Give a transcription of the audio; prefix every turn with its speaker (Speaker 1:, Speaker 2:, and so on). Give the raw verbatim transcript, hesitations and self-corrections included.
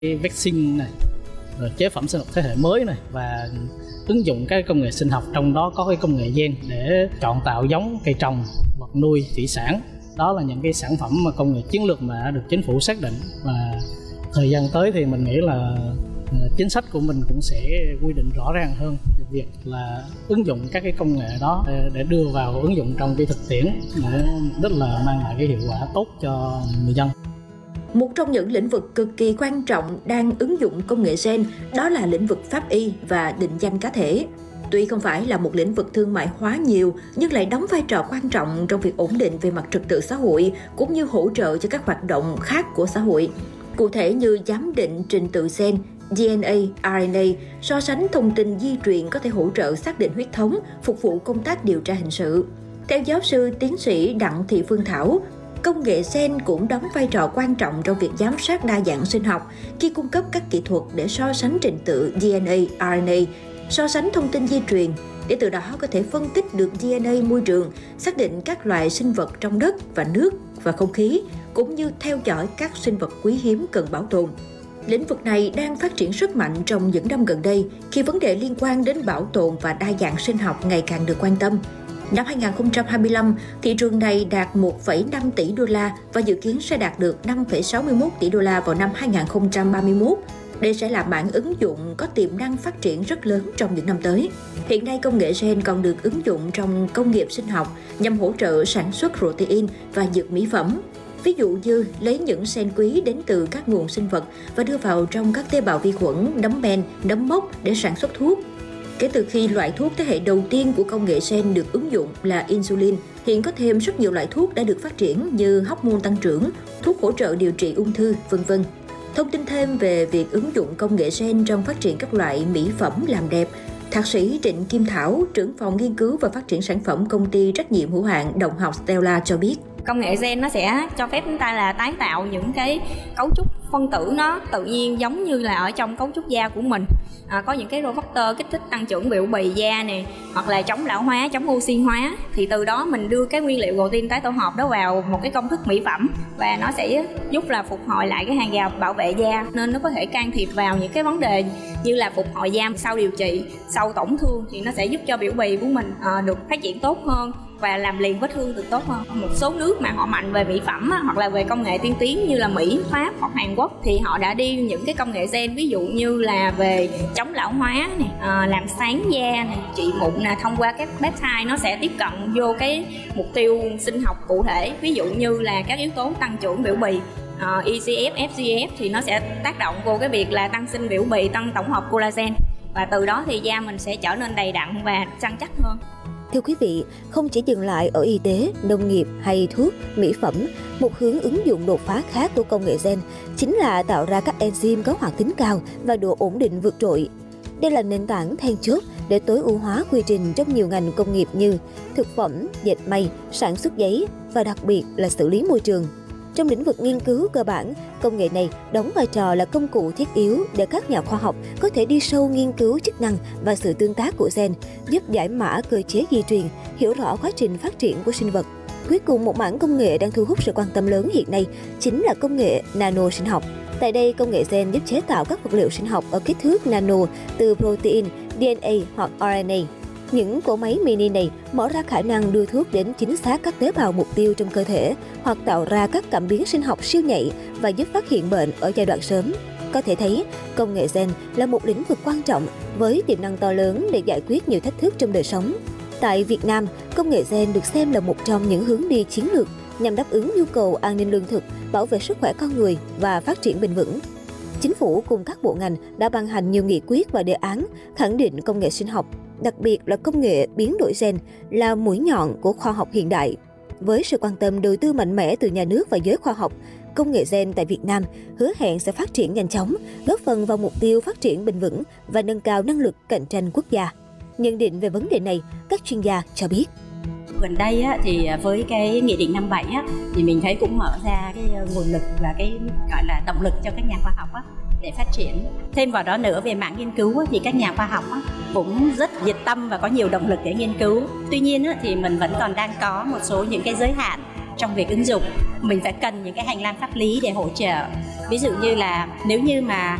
Speaker 1: cái vaccine này, rồi chế phẩm sinh học thế hệ mới này, và ứng dụng các công nghệ sinh học, trong đó có cái công nghệ gen để chọn tạo giống cây trồng, vật nuôi, thủy sản. Đó là những cái sản phẩm mà công nghệ chiến lược mà đã được chính phủ xác định, và thời gian tới thì mình nghĩ là chính sách của mình cũng sẽ quy định rõ ràng hơn về việc là ứng dụng các cái công nghệ đó để đưa vào ứng dụng trong cái thực tiễn, để rất là mang lại cái hiệu quả tốt cho người dân.
Speaker 2: Một trong những lĩnh vực cực kỳ quan trọng đang ứng dụng công nghệ gen đó là lĩnh vực pháp y và định danh cá thể. Tuy không phải là một lĩnh vực thương mại hóa nhiều, nhưng lại đóng vai trò quan trọng trong việc ổn định về mặt trật tự xã hội, cũng như hỗ trợ cho các hoạt động khác của xã hội. Cụ thể như giám định trình tự gen, đê en a, rờ en a, so sánh thông tin di truyền có thể hỗ trợ xác định huyết thống, phục vụ công tác điều tra hình sự. Theo giáo sư tiến sĩ Đặng Thị Phương Thảo, công nghệ gen cũng đóng vai trò quan trọng trong việc giám sát đa dạng sinh học khi cung cấp các kỹ thuật để so sánh trình tự đê en a, rờ en a, so sánh thông tin di truyền, để từ đó có thể phân tích được đê en a môi trường, xác định các loài sinh vật trong đất và nước và không khí, cũng như theo dõi các sinh vật quý hiếm cần bảo tồn. Lĩnh vực này đang phát triển rất mạnh trong những năm gần đây khi vấn đề liên quan đến bảo tồn và đa dạng sinh học ngày càng được quan tâm. Năm hai không hai lăm, thị trường này đạt một phẩy năm tỷ đô la và dự kiến sẽ đạt được năm phẩy sáu mươi mốt tỷ đô la vào năm hai không ba mốt. Đây sẽ là mảng ứng dụng có tiềm năng phát triển rất lớn trong những năm tới. Hiện nay, công nghệ gen còn được ứng dụng trong công nghiệp sinh học nhằm hỗ trợ sản xuất protein và dược mỹ phẩm. Ví dụ như lấy những gen quý đến từ các nguồn sinh vật và đưa vào trong các tế bào vi khuẩn, nấm men, nấm mốc để sản xuất thuốc. Kể từ khi loại thuốc thế hệ đầu tiên của công nghệ gen được ứng dụng là insulin, hiện có thêm rất nhiều loại thuốc đã được phát triển như hormone tăng trưởng, thuốc hỗ trợ điều trị ung thư, vân vân. Thông tin thêm về việc ứng dụng công nghệ gen trong phát triển các loại mỹ phẩm làm đẹp, Thạc sĩ Trịnh Kim Thảo, trưởng phòng nghiên cứu và phát triển sản phẩm công ty trách nhiệm hữu hạn Đồng học Stella cho biết.
Speaker 3: Công nghệ gen nó sẽ cho phép chúng ta là tái tạo những cái cấu trúc phân tử nó tự nhiên giống như là ở trong cấu trúc da của mình. À, có những cái receptor kích thích tăng trưởng biểu bì da này, hoặc là chống lão hóa, chống oxy hóa, thì từ đó mình đưa cái nguyên liệu protein tái tổ hợp đó vào một cái công thức mỹ phẩm và nó sẽ giúp là phục hồi lại cái hàng rào bảo vệ da, nên nó có thể can thiệp vào những cái vấn đề như là phục hồi da sau điều trị, sau tổn thương, thì nó sẽ giúp cho biểu bì của mình à, được phát triển tốt hơn và làm liền vết thương được tốt hơn. Một số nước mà họ mạnh về mỹ phẩm á, hoặc là về công nghệ tiên tiến như là Mỹ, Pháp hoặc Hàn Quốc, thì họ đã đi những cái công nghệ gen, ví dụ như là về chống lão hóa này, à, làm sáng da này, trị mụn nè, thông qua các peptide nó sẽ tiếp cận vô cái mục tiêu sinh học cụ thể, ví dụ như là các yếu tố tăng trưởng biểu bì. Uh, e xê ép, ép giê ép thì nó sẽ tác động vô cái việc là tăng sinh biểu bì, tăng tổng hợp collagen, và từ đó thì da mình sẽ trở nên đầy đặn và săn chắc hơn.
Speaker 4: Thưa quý vị, không chỉ dừng lại ở y tế, nông nghiệp hay thuốc, mỹ phẩm, một hướng ứng dụng đột phá khác của công nghệ gen chính là tạo ra các enzyme có hoạt tính cao và độ ổn định vượt trội. Đây là nền tảng then chốt để tối ưu hóa quy trình trong nhiều ngành công nghiệp như thực phẩm, dệt may, sản xuất giấy và đặc biệt là xử lý môi trường. Trong lĩnh vực nghiên cứu cơ bản, công nghệ này đóng vai trò là công cụ thiết yếu để các nhà khoa học có thể đi sâu nghiên cứu chức năng và sự tương tác của gen, giúp giải mã cơ chế di truyền, hiểu rõ quá trình phát triển của sinh vật. Cuối cùng, một mảng công nghệ đang thu hút sự quan tâm lớn hiện nay chính là công nghệ nano sinh học. Tại đây, công nghệ gen giúp chế tạo các vật liệu sinh học ở kích thước nano từ protein, đê en a hoặc rờ en a. Những cỗ máy mini này mở ra khả năng đưa thuốc đến chính xác các tế bào mục tiêu trong cơ thể hoặc tạo ra các cảm biến sinh học siêu nhạy và giúp phát hiện bệnh ở giai đoạn sớm. Có thể thấy, công nghệ gen là một lĩnh vực quan trọng với tiềm năng to lớn để giải quyết nhiều thách thức trong đời sống. Tại Việt Nam, công nghệ gen được xem là một trong những hướng đi chiến lược nhằm đáp ứng nhu cầu an ninh lương thực, bảo vệ sức khỏe con người và phát triển bền vững. Chính phủ cùng các bộ ngành đã ban hành nhiều nghị quyết và đề án khẳng định công nghệ sinh học, đặc biệt là công nghệ biến đổi gen là mũi nhọn của khoa học hiện đại. Với sự quan tâm đầu tư mạnh mẽ từ nhà nước và giới khoa học, công nghệ gen tại Việt Nam hứa hẹn sẽ phát triển nhanh chóng, góp phần vào mục tiêu phát triển bền vững và nâng cao năng lực cạnh tranh quốc gia. Nhận định về vấn đề này, các chuyên gia cho biết.
Speaker 5: Gần đây á, thì với cái nghị định năm bảy á, thì mình thấy cũng mở ra cái nguồn lực và cái gọi là động lực cho các nhà khoa học á, để phát triển. Thêm vào đó nữa, về mảng nghiên cứu á, thì các nhà khoa học á, cũng rất nhiệt tâm và có nhiều động lực để nghiên cứu. Tuy nhiên á, thì mình vẫn còn đang có một số những cái giới hạn trong việc ứng dụng. Mình phải cần những cái hành lang pháp lý để hỗ trợ Ví dụ như là nếu như mà